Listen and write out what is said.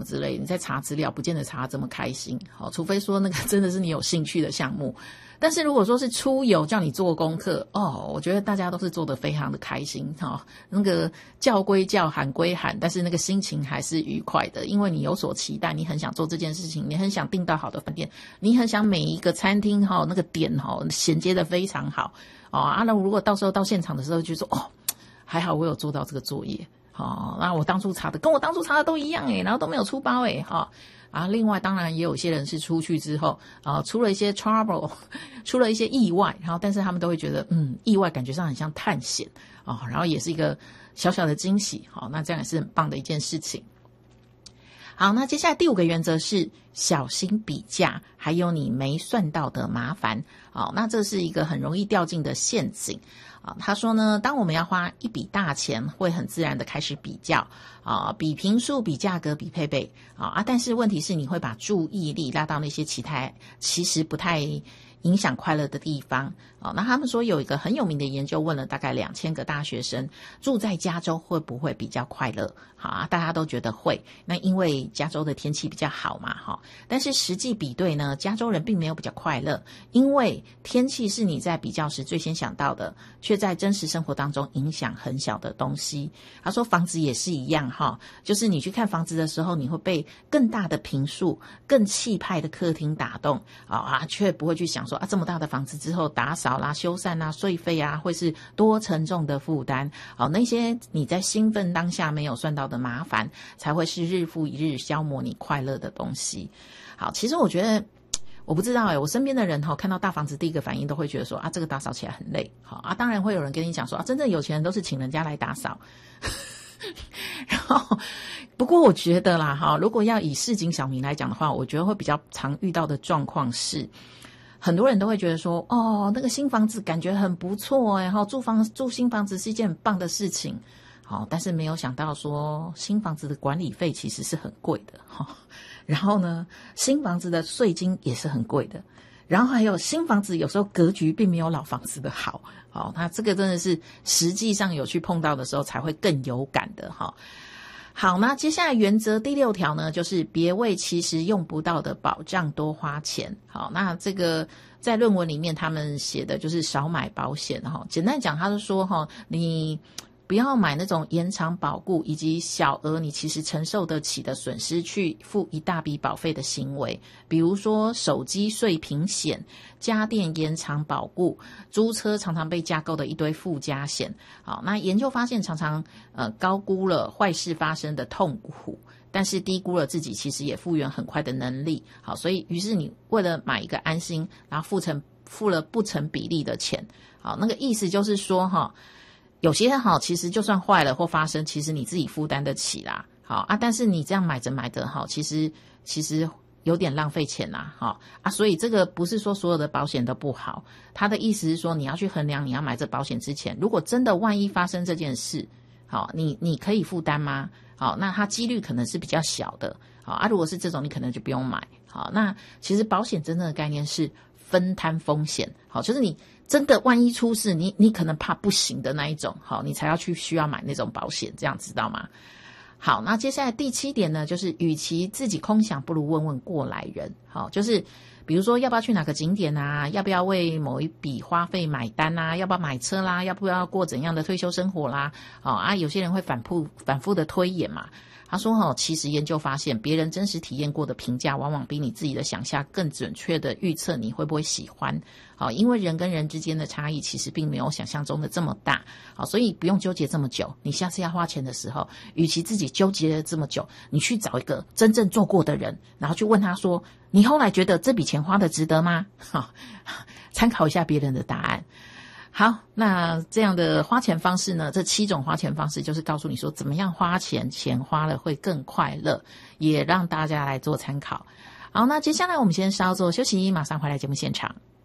之类，你在查资料不见得查得这么开心，好，除非说那个真的是你有兴趣的项目。但是如果说是出游叫你做功课我觉得大家都是做得非常的开心那个叫归叫喊归喊，但是那个心情还是愉快的，因为你有所期待，你很想做这件事情，你很想订到好的饭店，你很想每一个餐厅那个点衔接得非常好那如果到时候到现场的时候就说还好我有做到这个作业那我当初查的跟我当初查的都一样然后都没有出包另外当然也有些人是出去之后出了一些 trouble 出了一些意外，然后但是他们都会觉得意外感觉上很像探险然后也是一个小小的惊喜那这样也是很棒的一件事情。好，那接下来第5个原则是小心比价，还有你没算到的麻烦那这是一个很容易掉进的陷阱他说呢，当我们要花一笔大钱，会很自然的开始比较比坪数、比价格、比配备但是问题是你会把注意力拉到那些其实不太影响快乐的地方那他们说有一个很有名的研究，问了大概2000个大学生，住在加州会不会比较快乐大家都觉得会，那因为加州的天气比较好嘛但是实际比对呢，加州人并没有比较快乐，因为天气是你在比较时最先想到的，却在真实生活当中影响很小的东西。他说房子也是一样就是你去看房子的时候，你会被更大的坪数、更气派的客厅打动却不会去想说这么大的房子之后打扫啦、修缮啦、税费会是多沉重的负担那些你在兴奋当下没有算到的麻烦，才会是日复一日消磨你快乐的东西。好，其实我觉得我不知道我身边的人看到大房子第一个反应都会觉得说这个打扫起来很累当然会有人跟你讲说真正有钱人都是请人家来打扫然后不过我觉得啦如果要以市井小民来讲的话，我觉得会比较常遇到的状况是，很多人都会觉得说那个新房子感觉很不错住新房子是一件很棒的事情但是没有想到说新房子的管理费其实是很贵的然后呢新房子的税金也是很贵的，然后还有新房子有时候格局并没有老房子的好那这个真的是实际上有去碰到的时候才会更有感的好，那接下来原则第6条呢，就是别为其实用不到的保障多花钱。好，那这个在论文里面他们写的就是少买保险简单讲，他就说你不要买那种延长保固以及小额你其实承受得起的损失去付一大笔保费的行为，比如说手机碎屏险、家电延长保固、租车常常被架构的一堆附加险。好，那研究发现常常高估了坏事发生的痛苦，但是低估了自己其实也复原很快的能力。好，所以于是你为了买一个安心，然后付了不成比例的钱。好，那个意思就是说有些其实就算坏了或发生，其实你自己负担得起啦。好但是你这样买着其实有点浪费钱啦所以这个不是说所有的保险都不好，他的意思是说你要去衡量你要买这保险之前，如果真的万一发生这件事你可以负担吗？那它几率可能是比较小的如果是这种你可能就不用买。那其实保险真正的概念是分摊风险，就是你真的万一出事，你可能怕不行的那一种你才要需要买那种保险，这样知道吗？好，那接下来第7点呢，就是与其自己空想，不如问问过来人。就是比如说要不要去哪个景点啊，要不要为某一笔花费买单啊，要不要买车啦，要不要过怎样的退休生活啦有些人会反复的推演嘛。他说其实研究发现，别人真实体验过的评价往往比你自己的想象更准确的预测你会不会喜欢因为人跟人之间的差异其实并没有想象中的这么大所以不用纠结这么久。你下次要花钱的时候，与其自己纠结了这么久，你去找一个真正做过的人，然后去问他说，你后来觉得这笔钱花的值得吗？参考一下别人的答案。好，那这样的花钱方式呢，这7种花钱方式就是告诉你说怎么样花钱花了会更快乐，也让大家来做参考。好，那接下来我们先稍作休息，马上回来节目现场。